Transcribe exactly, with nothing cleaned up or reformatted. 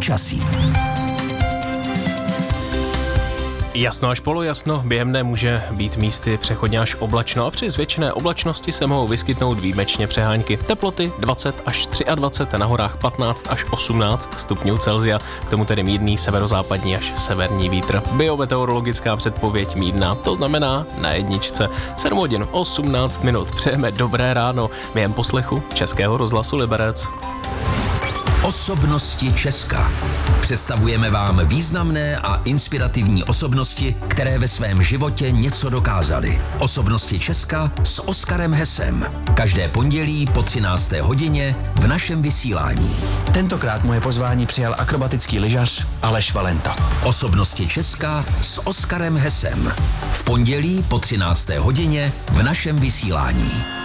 Počasí. Jasno až polojasno, během dne může být místy přechodně až oblačno a při zvětšené oblačnosti se mohou vyskytnout výjimečně přehánky. Teploty dvacet až dvacet tři, na horách patnáct až osmnáct stupňů Celsia, k tomu tedy mírný severozápadní až severní vítr. Biometeorologická předpověď mírná, to znamená na jedničce. sedm hodin osmnáct minut, přejeme dobré ráno během poslechu Českého rozhlasu Liberec. Osobnosti Česka. Představujeme vám významné a inspirativní osobnosti, které ve svém životě něco dokázaly. Osobnosti Česka s Oskarem Hesem. Každé pondělí po třinácté hodině v našem vysílání. Tentokrát moje pozvání přijal akrobatický lyžař Aleš Valenta. Osobnosti Česka s Oskarem Hesem. V pondělí po třinácté hodině v našem vysílání.